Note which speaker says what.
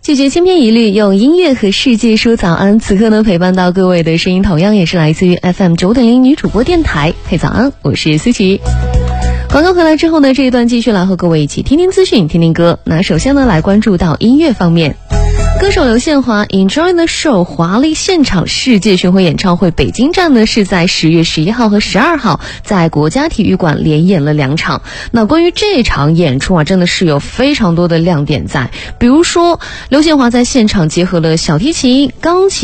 Speaker 1: 拒绝千篇一律，用音乐和世界说早安。此刻呢，陪伴到各位的声音同样也是来自于 FM 9.0女主播电台。嘿，早安，我是思琪。广告回来之后呢，这一段继续来和各位一起听听资讯，听听歌。那首先呢，来关注到音乐方面。歌手刘宪华 Enjoy the Show 华丽现场世界巡回演唱会北京站呢是在10月11号和12号在国家体育馆连演了2场。那关于这场演出真的是有非常多的亮点在，比如说刘宪华在现场结合了小提琴、钢琴